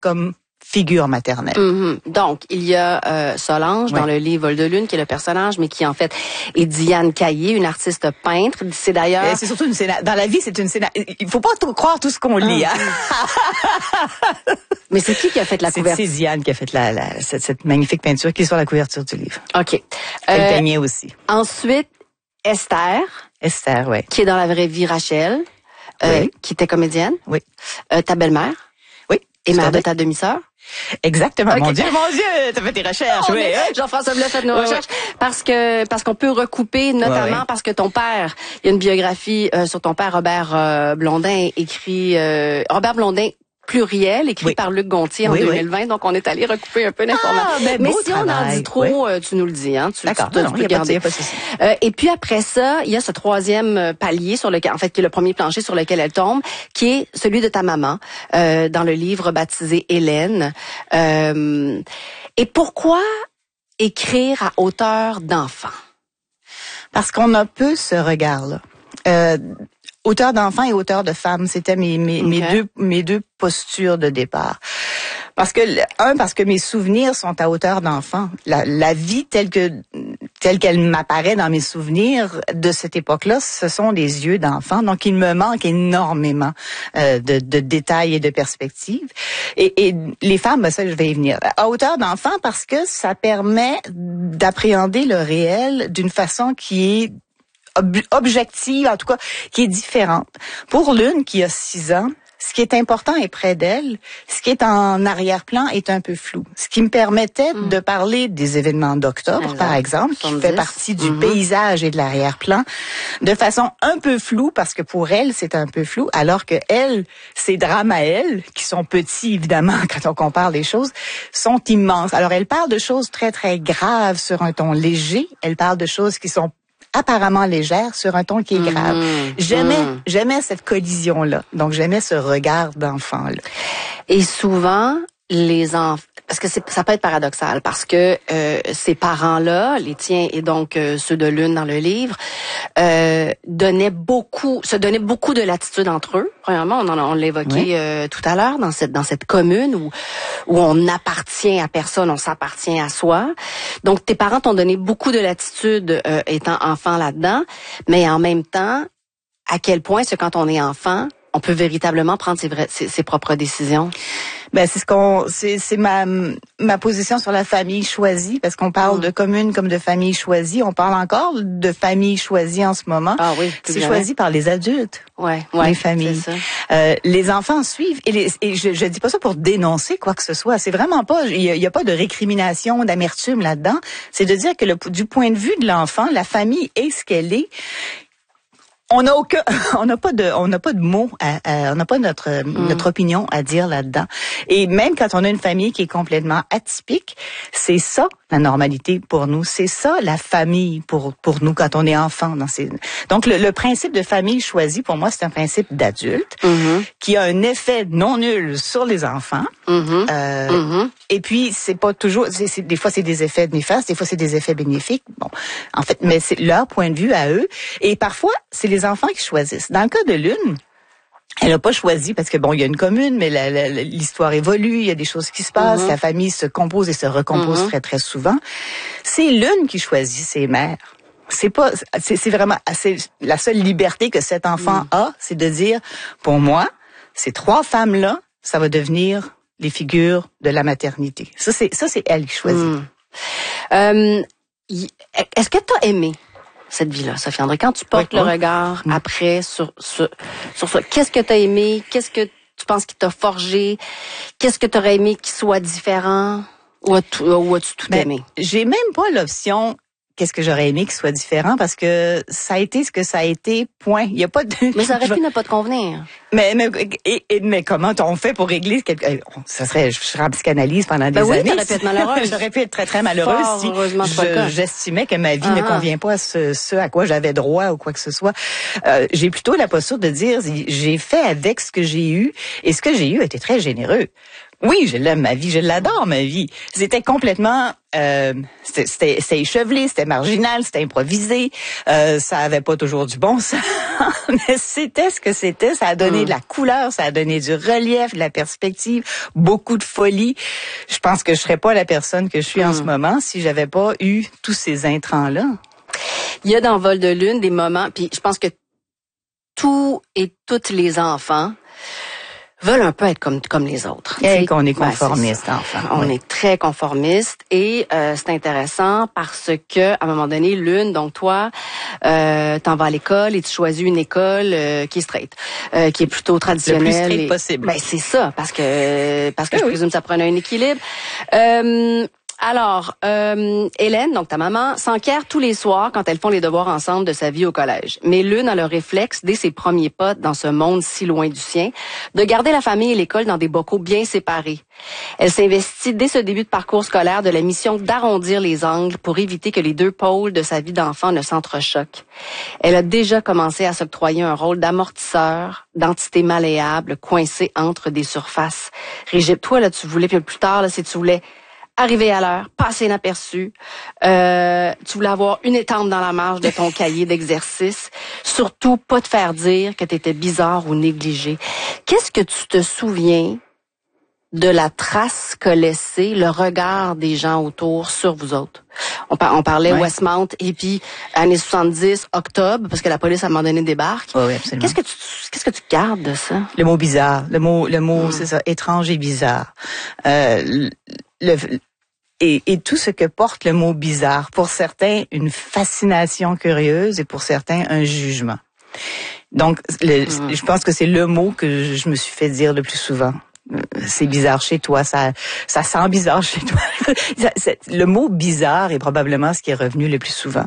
comme figure maternelle. Donc, il y a Solange dans le livre Vol de Lune, qui est le personnage, mais qui en fait est Diane Caillé, une artiste peintre. C'est d'ailleurs... C'est surtout une dans la vie, c'est une il faut pas croire tout ce qu'on lit. Hein? Mais c'est qui a fait la couverture? C'est Diane qui a fait cette magnifique peinture qui est sur la couverture du livre. OK. Elle peignait aussi. Ensuite, Esther, oui. Qui est dans la vraie vie Rachel, qui était comédienne. Oui. Ta belle-mère. Oui. Et mère de ta demi-sœur. Exactement. Okay. Mon Dieu, t'as fait tes recherches. Jean-François Blais fait nos recherches parce qu'on peut recouper, notamment parce que ton père, il y a une biographie sur ton père, Robert Blondin, écrit Robert Blondin pluriel, écrit par Luc Gontier en 2020. Donc, on est allé recouper un peu d'informations. Mais si on en dit trop, tu nous le dis. Hein, D'accord, tu peux garder. Pas de souci. Et puis après ça, il y a ce troisième palier sur lequel, en fait, qui est le premier plancher sur lequel elle tombe, qui est celui de ta maman, dans le livre baptisé Hélène. Et pourquoi écrire à hauteur d'enfant? Parce qu'on a peu ce regard-là. Auteur d'enfant et auteur de femme, c'était mes deux postures de départ. Parce que mes souvenirs sont à hauteur d'enfant. La vie telle qu'elle m'apparaît dans mes souvenirs de cette époque-là, ce sont des yeux d'enfant. Donc, il me manque énormément de détails et de perspectives. Et les femmes, ça, je vais y venir. À hauteur d'enfant parce que ça permet d'appréhender le réel d'une façon qui est objective, en tout cas, qui est différente. Pour Lune, qui a 6 ans, ce qui est important est près d'elle, ce qui est en arrière-plan est un peu flou. Ce qui me permettait de parler des événements d'octobre, par exemple, qui fait partie du paysage et de l'arrière-plan, de façon un peu floue, parce que pour elle, c'est un peu flou, alors que elle, ses drames à elle, qui sont petits, évidemment, quand on compare les choses, sont immenses. Alors, elle parle de choses très, très graves sur un ton léger. Elle parle de choses qui sont apparemment légère sur un ton qui est grave. J'aimais cette collision-là. Donc, j'aimais ce regard d'enfant-là. Et souvent, les enfants, parce que ça peut être paradoxal, parce que ces parents-là, les tiens et donc ceux de Lune dans le livre, se donnaient beaucoup de latitude entre eux. Premièrement, on l'évoquait tout à l'heure dans cette commune où on n'appartient à personne, on s'appartient à soi. Donc tes parents t'ont donné beaucoup de latitude étant enfant là-dedans, mais en même temps, à quel point c'est quand on est enfant, on peut véritablement prendre ses propres décisions? Ben c'est ma position sur la famille choisie, parce qu'on parle de commune comme de famille choisie. On parle encore de famille choisie en ce moment. Ah oui, c'est choisi par les adultes. Les familles. C'est ça. Les enfants suivent et je dis pas ça pour dénoncer quoi que ce soit. C'est vraiment pas. Il y a pas de récrimination, d'amertume là-dedans. C'est de dire que du point de vue de l'enfant, la famille est ce qu'elle est. On n'a pas de mots, on n'a pas notre opinion à dire là-dedans. Et même quand on a une famille qui est complètement atypique, c'est ça la normalité pour nous, c'est ça la famille pour nous quand on est enfant. Donc le principe de famille choisie pour moi c'est un principe d'adulte qui a un effet non nul sur les enfants. Et puis c'est pas toujours, des fois c'est des effets néfastes, des fois c'est des effets bénéfiques. Bon, en fait, mais c'est leur point de vue à eux. Et parfois c'est les enfants qui choisissent. Dans le cas de Lune, elle a pas choisi parce que bon, il y a une commune, mais l'histoire évolue, il y a des choses qui se passent, la famille se compose et se recompose très très souvent. C'est Lune qui choisit ses mères. C'est vraiment la seule liberté que cet enfant a, c'est de dire pour moi, ces 3 femmes-là, ça va devenir les figures de la maternité. Ça c'est elle qui choisit. Est-ce que tu as aimé cette vie-là, Sophie André? Quand tu portes le regard après sur ça, qu'est-ce que tu as aimé? Qu'est-ce que tu penses qui t'a forgé? Qu'est-ce que tu aurais aimé qui soit différent? Ou as-tu tout aimé? J'ai même pas l'option qu'est-ce que j'aurais aimé qu'il soit différent parce que ça a été ce que ça a été, point. Il y a pas de... Mais ça aurait pu ne pas te convenir. Mais comment on fait pour régler ça serait, je serais en psychanalyse pendant des années. T'aurais pu être malheureuse. J'aurais pu être très, très malheureuse si j'estimais que ma vie ne convient pas à ce à quoi j'avais droit ou quoi que ce soit. J'ai plutôt la posture de dire, j'ai fait avec ce que j'ai eu et ce que j'ai eu a été très généreux. Oui, je l'aime, ma vie, je l'adore, ma vie. C'était complètement, c'était échevelé, c'était marginal, c'était improvisé, ça avait pas toujours du bon sens, mais c'était ce que c'était. Ça a donné de la couleur, ça a donné du relief, de la perspective, beaucoup de folie. Je pense que je serais pas la personne que je suis en ce moment si j'avais pas eu tous ces intrants-là. Il y a dans Vol de lune des moments, puis je pense que tous et toutes les enfants veulent un peu être comme les autres. Et qu'on est conformiste, enfin. On est très conformiste et c'est intéressant parce que à un moment donné, Lune, donc toi, t'en vas à l'école et tu choisis une école qui est straight, qui est plutôt traditionnelle. Le plus straight possible. Ben c'est ça, parce que je présume que ça prenait un équilibre. Alors, Hélène, donc ta maman, s'enquiert tous les soirs quand elles font les devoirs ensemble de sa vie au collège. Mais Lune a le réflexe, dès ses premiers pas dans ce monde si loin du sien, de garder la famille et l'école dans des bocaux bien séparés. Elle s'investit dès ce début de parcours scolaire de la mission d'arrondir les angles pour éviter que les deux pôles de sa vie d'enfant ne s'entrechoquent. Elle a déjà commencé à s'octroyer un rôle d'amortisseur, d'entité malléable, coincée entre des surfaces rigides. Toi, là, tu voulais, puis plus tard, là, si tu voulais arriver à l'heure, passer inaperçu. Tu voulais avoir une étampe dans la marge de ton cahier d'exercice. Surtout, pas te faire dire que tu étais bizarre ou négligé. Qu'est-ce que tu te souviens de la trace qu'a laissé le regard des gens autour sur vous autres? On parlait Westmount et puis années 70, octobre, parce que la police à un moment donné débarque. Oui, absolument. Qu'est-ce que tu gardes de ça? Le mot bizarre. Le mot, c'est ça, étrange et bizarre. Et tout ce que porte le mot bizarre. Pour certains, une fascination curieuse et pour certains, un jugement. Donc, je pense que c'est le mot que je me suis fait dire le plus souvent. C'est bizarre chez toi, ça sent bizarre chez toi. Le mot bizarre est probablement ce qui est revenu le plus souvent.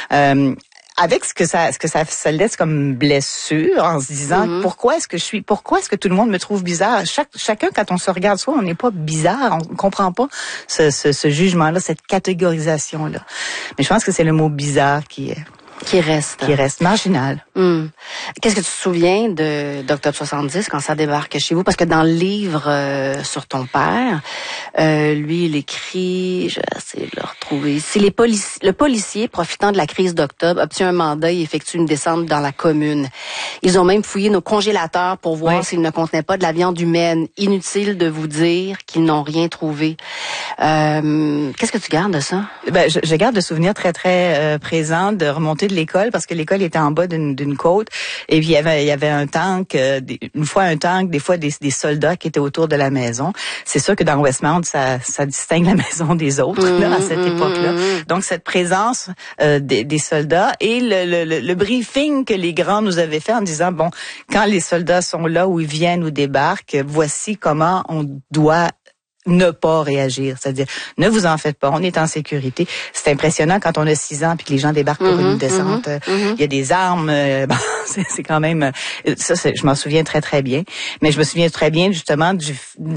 Avec ce que ça laisse comme blessure en se disant pourquoi est-ce que tout le monde me trouve bizarre? Chacun, quand on se regarde soi, on n'est pas bizarre, on comprend pas ce jugement-là, cette catégorisation-là. Mais je pense que c'est le mot bizarre qui reste marginal. Qu'est-ce que tu te souviens d'Octobre 70 quand ça débarque chez vous? Parce que dans le livre sur ton père, lui, il écrit, je vais essayer de le retrouver ici, le policier, profitant de la crise d'octobre, obtient un mandat et effectue une descente dans la commune. Ils ont même fouillé nos congélateurs pour voir s'ils ne contenaient pas de la viande humaine. Inutile de vous dire qu'ils n'ont rien trouvé. Qu'est-ce que tu gardes de ça? Ben, je garde de souvenirs très, très présents de remonter de l'école parce que l'école était en bas d'une côte et puis il y avait un tank, une fois un tank, des fois des soldats qui étaient autour de la maison. C'est sûr que dans Westmount, ça distingue la maison des autres là, à cette époque-là. Donc cette présence des soldats et le briefing que les grands nous avaient fait en disant bon, quand les soldats sont là ou ils viennent ou débarquent, voici comment on doit ne pas réagir, c'est-à-dire ne vous en faites pas, on est en sécurité. C'est impressionnant quand on a 6 ans puis que les gens débarquent pour une descente. Il y a des armes, bon, c'est quand même ça. Je m'en souviens très très bien, mais je me souviens très bien justement du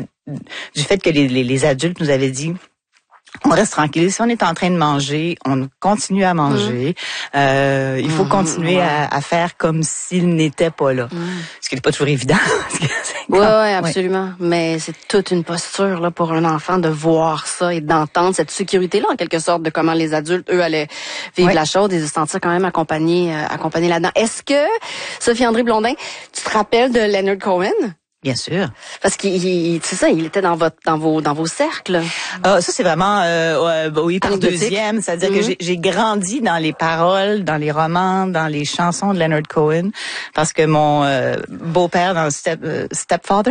fait que les adultes nous avaient dit. On reste tranquille. Si on est en train de manger, on continue à manger. Il faut continuer à faire comme s'il n'était pas là. Ce qui n'est pas toujours évident. Oui, absolument. Mais c'est toute une posture là pour un enfant de voir ça et d'entendre cette sécurité-là, en quelque sorte, de comment les adultes, eux, allaient vivre la chose et se sentir quand même accompagnés là-dedans. Est-ce que, Sophie-André Blondin, tu te rappelles de Leonard Cohen? Bien sûr. Parce qu'il, c'est ça, il était dans vos cercles. Ah, ça c'est vraiment oui par deuxième, c'est-à-dire que j'ai grandi dans les paroles, dans les romans, dans les chansons de Leonard Cohen, parce que mon beau-père dans Stepfather,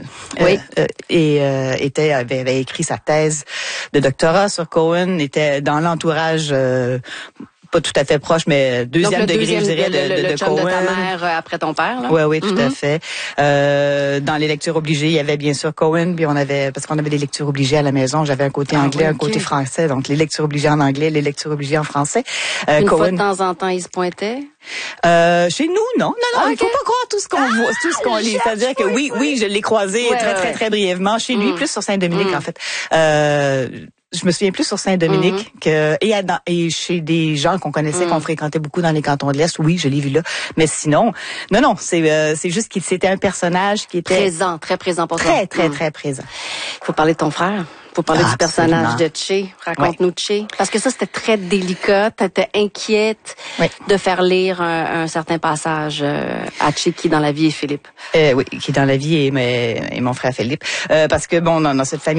avait écrit sa thèse de doctorat sur Cohen, était dans l'entourage. Pas tout à fait proche, mais deuxième degré, je dirais, de chum Cohen. De ta mère après ton père, là. Oui, tout à fait. Dans les lectures obligées, il y avait bien sûr Cohen, puis parce qu'on avait des lectures obligées à la maison, j'avais un côté anglais, un côté français, donc les lectures obligées en anglais, les lectures obligées en français. Une fois de temps en temps, il se pointait? Chez nous, non, il faut pas croire tout ce qu'on voit, tout ce qu'on lit. C'est-à-dire que oui, je l'ai croisé très brièvement chez lui, plus sur Saint-Dominique, en fait. je me souviens plus sur Saint-Dominique et chez des gens qu'on connaissait, qu'on fréquentait beaucoup dans les cantons de l'Est. Oui, je l'ai vu là. Mais sinon, non, c'est juste qu'il c'était un personnage qui était présent, très présent pour toi. Très présent. Il faut parler de ton frère. Il faut parler du personnage de Che. Raconte-nous Che. Parce que ça, c'était très délicat. T'étais inquiète de faire lire un certain passage à Che qui, dans la vie, est Philippe. Oui, qui, dans la vie, est mon frère Philippe. Parce que, bon, dans cette famille,